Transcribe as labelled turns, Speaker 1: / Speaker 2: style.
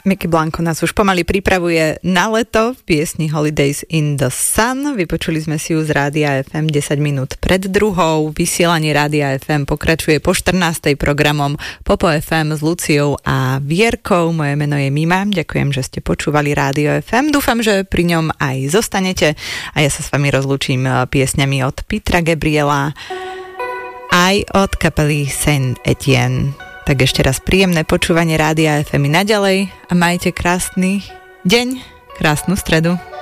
Speaker 1: Mickey Blanco nás už pomaly pripravuje na leto v piesni Holidays in the Sun. Vypočuli sme si ju z Rádia FM 10 minút pred druhou. Vysielanie Rádia FM pokračuje po 14. programom Popo FM s Luciou a Vierkou. Moje meno je Mima. Ďakujem, že ste počúvali Rádio FM. Dúfam, že pri ňom aj zostanete. A ja sa s vami rozlúčim piesňami od Petra Gabriela aj od kapely Saint Etienne. Tak ešte raz príjemné počúvanie Rádia FM naďalej a majte krásny deň, krásnu stredu.